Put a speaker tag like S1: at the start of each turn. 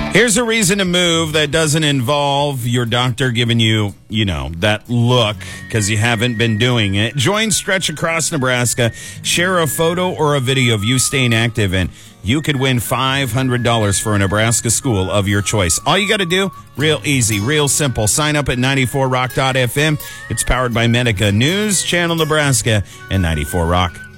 S1: Here's a reason to move that doesn't involve your doctor giving you, that look because you haven't been doing it. Join Stretch Across Nebraska. Share a photo or a video of you staying active, and you could win $500 for a Nebraska school of your choice. All you got to do, real easy, real simple. Sign up at 94rock.fm. It's powered by Medica News, Channel Nebraska, and 94 Rock.